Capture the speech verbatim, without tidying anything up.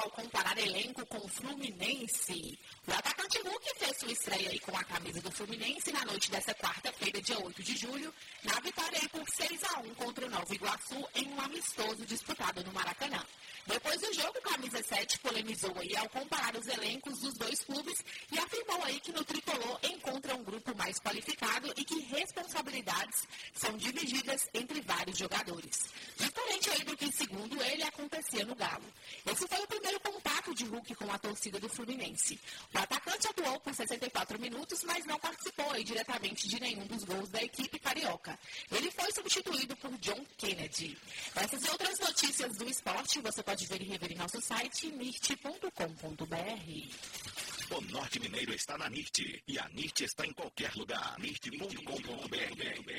ao comparar elenco com o Fluminense. O atacante Hulk fez sua estreia aí com a camisa do Fluminense na noite dessa quarta-feira, dia oito de julho, na vitória aí por seis a um contra o Nova Iguaçu em um amistoso disputado no Maracanã. Depois do jogo, o Camisa sete polemizou aí ao comparar os elencos dos dois clubes e afirmou aí que no tricolor encontra um grupo mais qualificado e que responsabilidades são divididas entre vários jogadores. Diferente aí do que, segundo ele, acontecia no Galo. Esse foi o primeiro contato de Hulk com a torcida do Fluminense. O atacante atuou por sessenta e quatro minutos, mas não participou aí diretamente de nenhum dos gols da equipe carioca. Ele foi substituído por John Kennedy. Essas e outras notícias do esporte você pode ver e rever em nosso site nirt ponto com ponto br. O Norte Mineiro está na Nirt e a Nirt está em qualquer lugar. nirt ponto com ponto br